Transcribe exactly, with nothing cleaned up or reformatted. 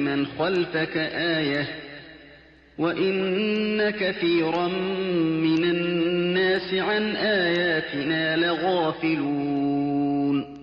مَنْ خَلْفَكَ آيَةً وَإِنَّ كَثِيرًا مِنَ النَّاسِ عَنْ آيَاتِنَا لَغَافِلُونَ